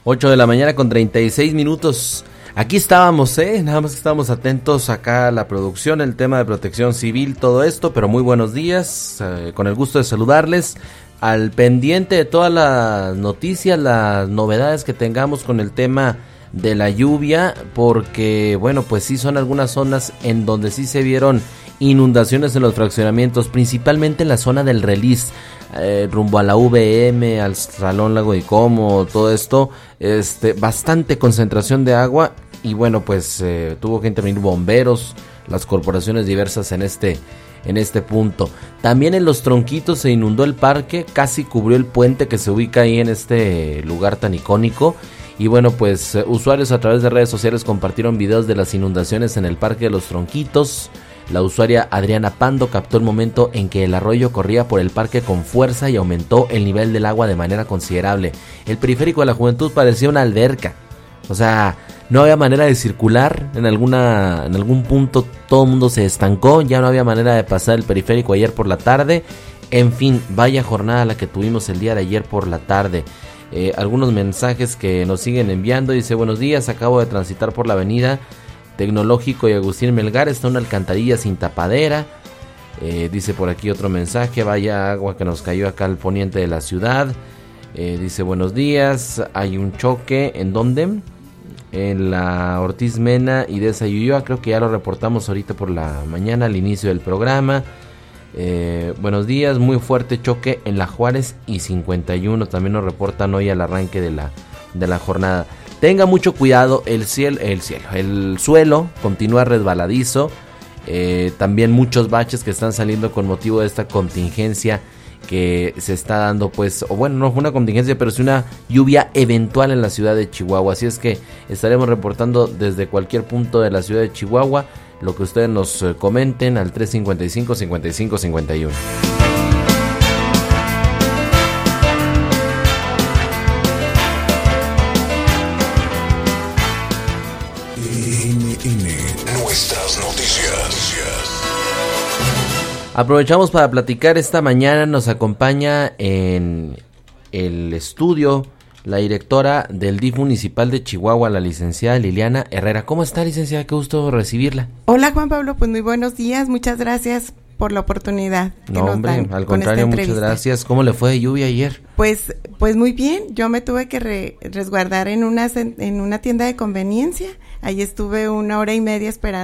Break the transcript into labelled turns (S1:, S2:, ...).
S1: 8 de la mañana con 36 minutos. Aquí estábamos, nada más que estábamos atentos acá a la producción, el tema de protección civil, todo esto, pero muy buenos días, con el gusto de saludarles, al pendiente de todas las noticias, las novedades que tengamos con el tema de la lluvia, porque bueno, pues sí son algunas zonas en donde sí se vieron inundaciones en los fraccionamientos, principalmente en la zona del Relis, rumbo a la VM, al Salón Lago de Como, todo esto, bastante concentración de agua y bueno, pues tuvo que intervenir bomberos, las corporaciones diversas en este punto. También en Los Tronquitos se inundó el parque, casi cubrió el puente que se ubica ahí en este lugar tan icónico. Y bueno, pues usuarios a través de redes sociales compartieron videos de las inundaciones en el Parque de Los Tronquitos. La usuaria Adriana Pando captó el momento en que el arroyo corría por el parque con fuerza y aumentó el nivel del agua de manera considerable. El periférico de la Juventud parecía una alberca. O sea, no había manera de circular en algún punto, todo el mundo se estancó, ya no había manera de pasar el periférico ayer por la tarde. En fin, vaya jornada la que tuvimos el día de ayer por la tarde. Algunos mensajes que nos siguen enviando, dice: buenos días, acabo de transitar por la avenida Tecnológico y Agustín Melgar, está una alcantarilla sin tapadera. Dice por aquí otro mensaje: vaya agua que nos cayó acá al poniente de la ciudad. Dice: buenos días, hay un choque, ¿en dónde? En la Ortiz Mena y de Sayuyoa, creo que ya lo reportamos ahorita por la mañana al inicio del programa. Buenos días, muy fuerte choque en la Juárez y 51, también nos reportan hoy al arranque de la jornada. Tenga mucho cuidado, el suelo continúa resbaladizo, también muchos baches que están saliendo con motivo de esta contingencia que se está dando, pues, o bueno, no fue una contingencia, pero sí una lluvia eventual en la ciudad de Chihuahua, así es que estaremos reportando desde cualquier punto de la ciudad de Chihuahua lo que ustedes nos comenten al 355-5551.
S2: Nuestras noticias.
S1: Aprovechamos para platicar esta mañana, nos acompaña en el estudio la directora del DIF municipal de Chihuahua, la licenciada Liliana Herrera. ¿Cómo está, licenciada? Qué gusto recibirla.
S3: Hola, Juan Pablo, pues muy buenos días, muchas gracias por la oportunidad que nos dan
S1: al contrario, muchas gracias. ¿Cómo le fue de lluvia ayer?
S3: Pues muy bien, yo me tuve que resguardar en una tienda de conveniencia, ahí estuve 1 hora y media esperando